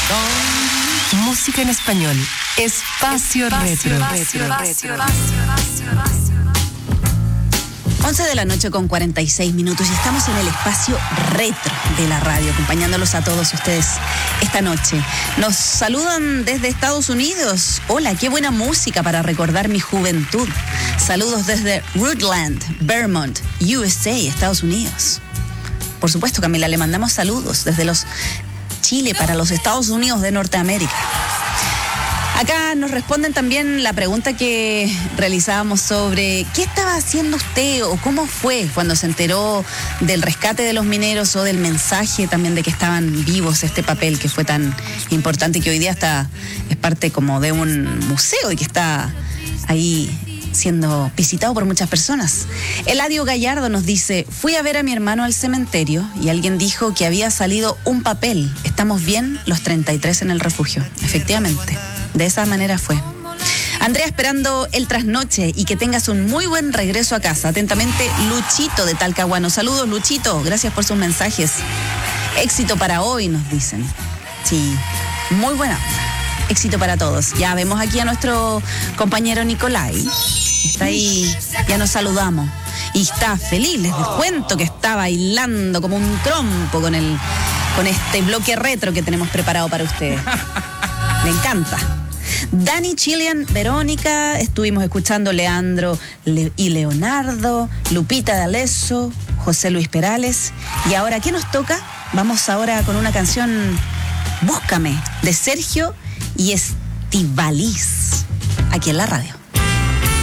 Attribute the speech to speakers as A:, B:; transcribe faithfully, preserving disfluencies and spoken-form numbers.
A: Música en español. Espacio, Espacio Retro.
B: Espacio, Espacio, Espacio. once de la noche con cuarenta y seis minutos y estamos en el espacio retro de la radio, acompañándolos a todos ustedes esta noche. Nos saludan desde Estados Unidos. Hola, qué buena música para recordar mi juventud. Saludos desde Rutland, Vermont, U S A, Estados Unidos. Por supuesto, Camila, le mandamos saludos desde los Chile para los Estados Unidos de Norteamérica. Acá nos responden también la pregunta que realizábamos sobre qué estaba haciendo usted o cómo fue cuando se enteró del rescate de los mineros o del mensaje también de que estaban vivos, este papel que fue tan importante y que hoy día está, es parte como de un museo y que está ahí siendo visitado por muchas personas. Eladio Gallardo nos dice: fui a ver a mi hermano al cementerio y alguien dijo que había salido un papel. ¿Estamos bien los treinta y tres en el refugio? Efectivamente. De esa manera fue. Andrea, esperando el trasnoche y que tengas un muy buen regreso a casa. Atentamente, Luchito de Talcahuano. Saludos, Luchito. Gracias por sus mensajes. Éxito para hoy, nos dicen. Sí, muy buena. Éxito para todos. Ya vemos aquí a nuestro compañero Nicolai. Está ahí, ya nos saludamos. Y está feliz, les cuento que está bailando como un trompo con, el, con este bloque retro que tenemos preparado para ustedes. Me encanta. Dani, Chilian, Verónica, estuvimos escuchando Leandro Le- y Leonardo, Lupita D'Alesso, José Luis Perales. Y ahora, ¿qué nos toca? Vamos ahora con una canción, Búscame, de Sergio y Estivaliz, aquí en la radio.